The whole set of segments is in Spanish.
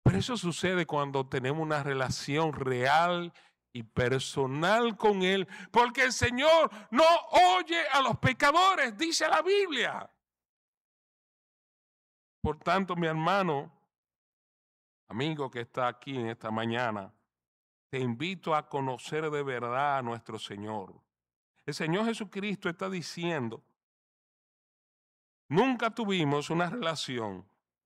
Pero eso sucede cuando tenemos una relación real y personal con Él, porque el Señor no oye a los pecadores, dice la Biblia. Por tanto, mi hermano, amigo que está aquí en esta mañana, te invito a conocer de verdad a nuestro Señor. El Señor Jesucristo está diciendo, nunca tuvimos una relación,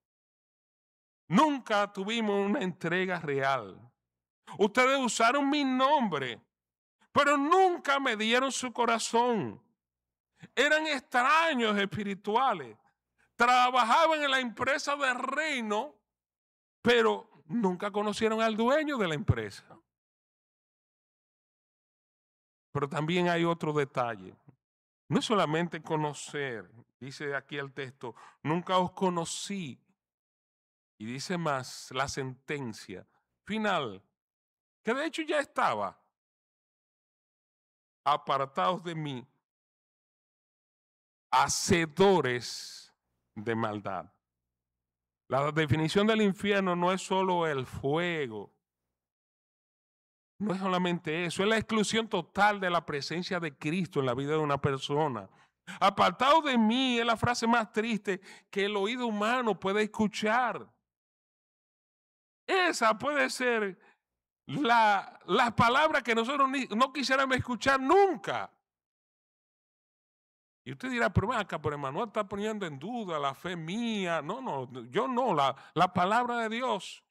nunca tuvimos una entrega real. Ustedes usaron mi nombre, pero nunca me dieron su corazón. Eran extraños espirituales. Trabajaban en la empresa del reino, pero nunca conocieron al dueño de la empresa. Pero también hay otro detalle. No es solamente conocer, dice aquí el texto, nunca os conocí. Y dice más la sentencia final, que de hecho ya estaba. Apartados de mí, hacedores de maldad. La definición del infierno no es solo el fuego, no es solamente eso, es la exclusión total de la presencia de Cristo en la vida de una persona. Apartado de mí es la frase más triste que el oído humano puede escuchar. Esa puede ser la palabra que nosotros no quisiéramos escuchar nunca. Y usted dirá, pero ven acá, pero Emanuel está poniendo en duda la fe mía. No, yo no, la palabra de Dios.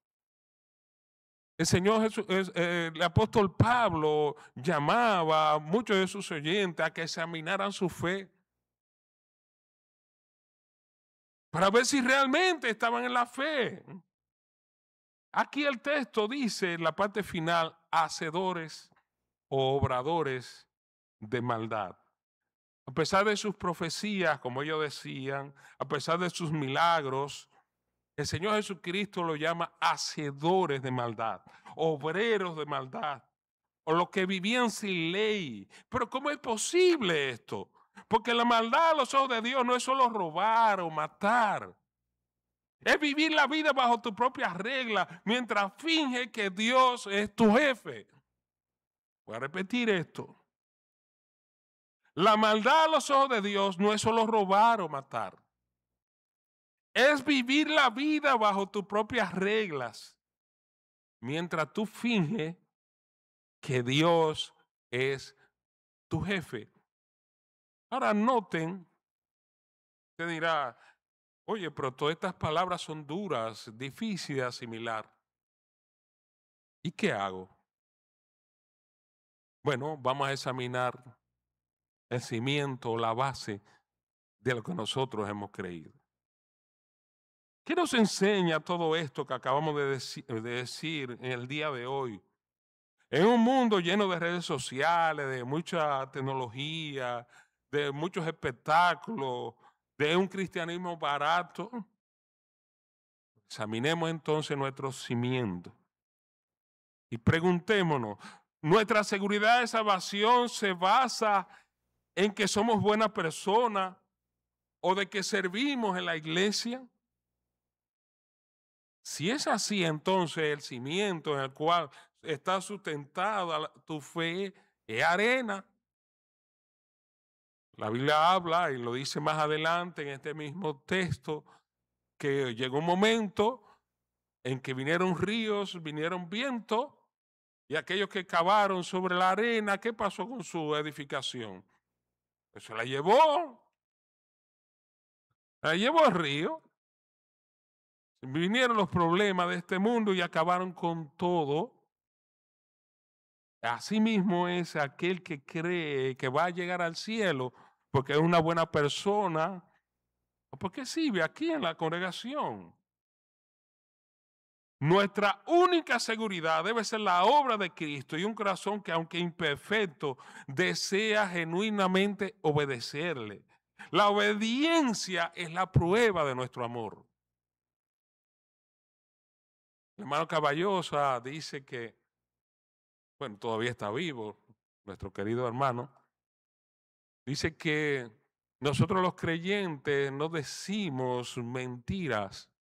El Señor Jesús, el apóstol Pablo llamaba a muchos de sus oyentes a que examinaran su fe para ver si realmente estaban en la fe. Aquí el texto dice en la parte final, hacedores o obradores de maldad. A pesar de sus profecías, como ellos decían, a pesar de sus milagros, el Señor Jesucristo lo llama hacedores de maldad, obreros de maldad, o los que vivían sin ley. Pero ¿cómo es posible esto? Porque la maldad a los ojos de Dios no es solo robar o matar. Es vivir la vida bajo tus propias reglas mientras finge que Dios es tu jefe. Voy a repetir esto. La maldad a los ojos de Dios no es solo robar o matar. Es vivir la vida bajo tus propias reglas mientras tú finges que Dios es tu jefe. Ahora noten, usted dirá, oye, pero todas estas palabras son duras, difíciles de asimilar. ¿Y qué hago? Bueno, vamos a examinar el cimiento, la base de lo que nosotros hemos creído. ¿Qué nos enseña todo esto que acabamos de decir en el día de hoy? En un mundo lleno de redes sociales, de mucha tecnología, de muchos espectáculos, de un cristianismo barato, examinemos entonces nuestros cimientos y preguntémonos, ¿nuestra seguridad de salvación se basa en que somos buenas personas o de que servimos en la iglesia? Si es así, entonces el cimiento en el cual está sustentada tu fe es arena. La Biblia habla, y lo dice más adelante en este mismo texto, que llegó un momento en que vinieron ríos, vinieron vientos, y aquellos que cavaron sobre la arena, ¿qué pasó con su edificación? Pues se la llevó el río. Vinieron los problemas de este mundo y acabaron con todo. Asimismo es aquel que cree que va a llegar al cielo porque es una buena persona o porque sirve aquí en la congregación. Nuestra única seguridad debe ser la obra de Cristo y un corazón que, aunque imperfecto, desea genuinamente obedecerle. La obediencia es la prueba de nuestro amor. El hermano Caballosa dice que, bueno, todavía está vivo, nuestro querido hermano, dice que nosotros los creyentes no decimos mentiras,